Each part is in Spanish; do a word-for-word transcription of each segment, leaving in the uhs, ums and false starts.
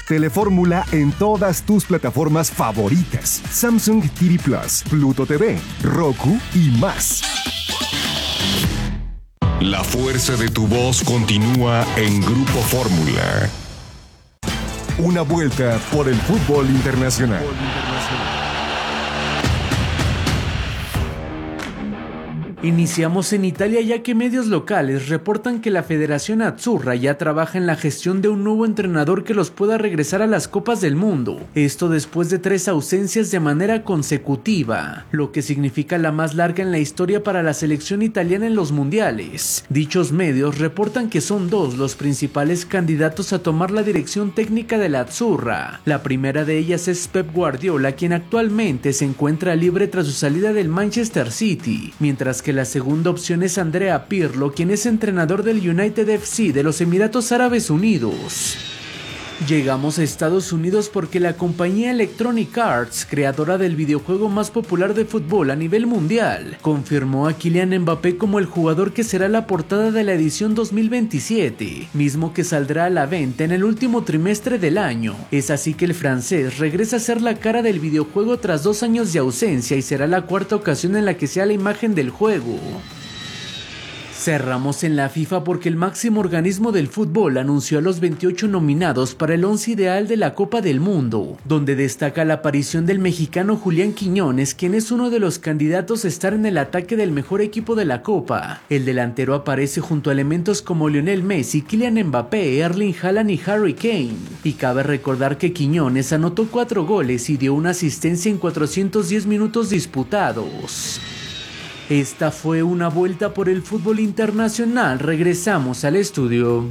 Telefórmula en todas tus plataformas favoritas. Samsung T V Plus, Pluto T V, Roku y más. La fuerza de tu voz continúa en Grupo Fórmula. Una vuelta por el fútbol internacional. Iniciamos en Italia, ya que medios locales reportan que la Federación Azzurra ya trabaja en la gestión de un nuevo entrenador que los pueda regresar a las Copas del Mundo. Esto después de tres ausencias de manera consecutiva, lo que significa la más larga en la historia para la selección italiana en los mundiales. Dichos medios reportan que son dos los principales candidatos a tomar la dirección técnica de la Azzurra. La primera de ellas es Pep Guardiola, quien actualmente se encuentra libre tras su salida del Manchester City, mientras que la segunda opción es Andrea Pirlo, quien es entrenador del United F C de los Emiratos Árabes Unidos. Llegamos a Estados Unidos porque la compañía Electronic Arts, creadora del videojuego más popular de fútbol a nivel mundial, confirmó a Kylian Mbappé como el jugador que será la portada de la edición dos mil veintisiete, mismo que saldrá a la venta en el último trimestre del año. Es así que el francés regresa a ser la cara del videojuego tras dos años de ausencia y será la cuarta ocasión en la que sea la imagen del juego. Cerramos en la FIFA porque el máximo organismo del fútbol anunció a los veintiocho nominados para el once ideal de la Copa del Mundo, donde destaca la aparición del mexicano Julián Quiñones, quien es uno de los candidatos a estar en el ataque del mejor equipo de la Copa. El delantero aparece junto a elementos como Lionel Messi, Kylian Mbappé, Erling Haaland y Harry Kane. Y cabe recordar que Quiñones anotó cuatro goles y dio una asistencia en cuatrocientos diez minutos disputados. Esta fue una vuelta por el fútbol internacional. Regresamos al estudio.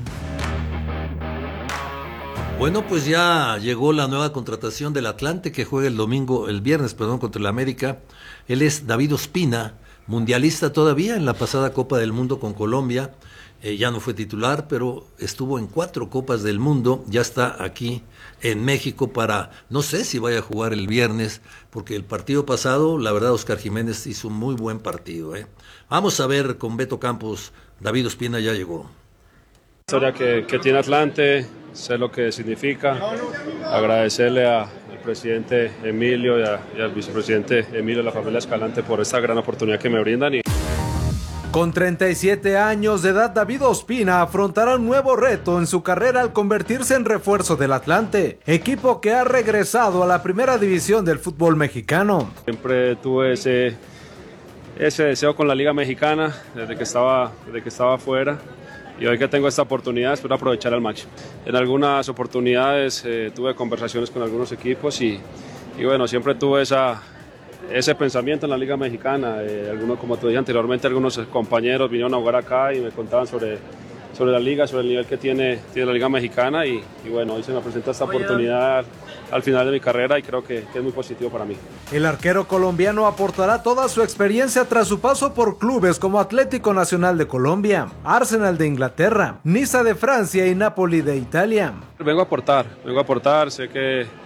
Bueno, pues ya llegó la nueva contratación del Atlante, que juega el domingo, el viernes, perdón, contra el América. Él es David Ospina, mundialista todavía en la pasada Copa del Mundo con Colombia. Eh, ya no fue titular, pero estuvo en cuatro Copas del Mundo. Ya está aquí en México para, no sé si vaya a jugar el viernes, porque el partido pasado, la verdad, Oscar Jiménez hizo un muy buen partido. ¿eh? Vamos a ver con Beto Campos. David Ospina ya llegó. La historia que, que tiene Atlante, sé lo que significa. Agradecerle a, al presidente Emilio y, a, y al vicepresidente Emilio de la familia Escalante por esta gran oportunidad que me brindan. Y Con treinta y siete años de edad, David Ospina afrontará un nuevo reto en su carrera al convertirse en refuerzo del Atlante, equipo que ha regresado a la primera división del fútbol mexicano. Siempre tuve ese, ese deseo con la Liga Mexicana desde que estaba, desde que estaba afuera, y hoy que tengo esta oportunidad espero aprovechar al máximo. En algunas oportunidades eh, tuve conversaciones con algunos equipos y, y bueno, siempre tuve esa... ese pensamiento en la Liga Mexicana. Eh, algunos, como te dije anteriormente, algunos compañeros vinieron a jugar acá y me contaban sobre, sobre la liga, sobre el nivel que tiene, tiene la Liga Mexicana y, y bueno, hoy se me presenta esta oportunidad al final de mi carrera y creo que, que es muy positivo para mí. El arquero colombiano aportará toda su experiencia tras su paso por clubes como Atlético Nacional de Colombia, Arsenal de Inglaterra, Niza de Francia y Napoli de Italia. Vengo a aportar, vengo a aportar, sé que